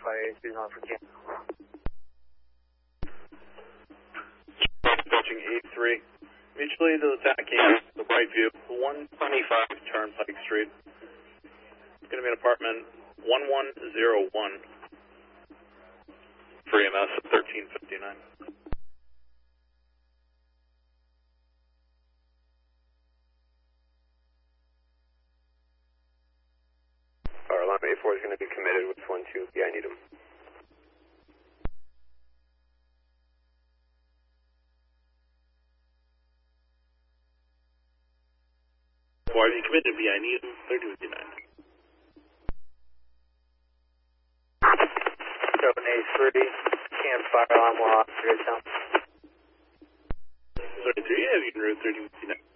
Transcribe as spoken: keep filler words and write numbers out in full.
five eight three on for camp. Approaching eight three. Mutually to the Lieutenant Camp, the right view, one twenty-five Turnpike Street. It's going to be an apartment one one zero one. For E M S thirteen fifty-nine. Our alarm eight four is going to be committed with one two. Yeah, I need him. Why are you committed? Yeah, I need him. thirteen fifty-nine. seven eight three, camp fire alarm law, three town. thirty-three, yeah, you can route thirteen fifty-nine.